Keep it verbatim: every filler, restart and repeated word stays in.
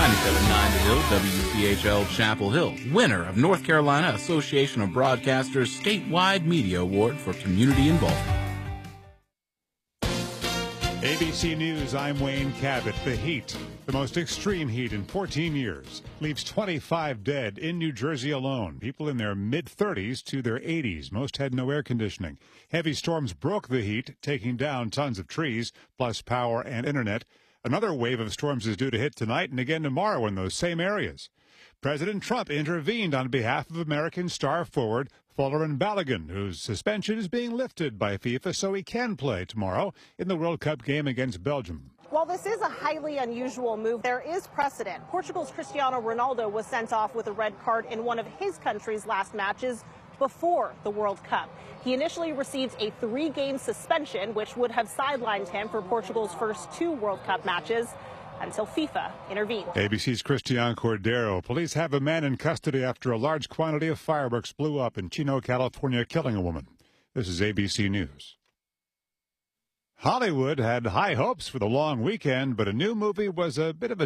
ninety-seven point nine The Hill, W C H L Chapel Hill, winner of North Carolina Association of Broadcasters Statewide Media Award for Community Involvement. A B C News, I'm Wayne Cabot. The heat, the most extreme heat in fourteen years, leaves twenty-five dead in New Jersey alone. People in their mid-thirties to their eighties. Most had no air conditioning. Heavy storms broke the heat, taking down tons of trees, plus power and internet. Another wave of storms is due to hit tonight and again tomorrow in those same areas. President Trump intervened on behalf of American star forward Folarin Balogun, whose suspension is being lifted by FIFA so he can play tomorrow in the World Cup game against Belgium. While this is a highly unusual move, there is precedent. Portugal's Cristiano Ronaldo was sent off with a red card in one of his country's last matches before the World Cup. He initially received a three-game suspension, which would have sidelined him for Portugal's first two World Cup matches, until FIFA intervened. A B C's Christian Cordero. Police have a man in custody after a large quantity of fireworks blew up in Chino, California, killing a woman. This is A B C News. Hollywood had high hopes for the long weekend, but a new movie was a bit of a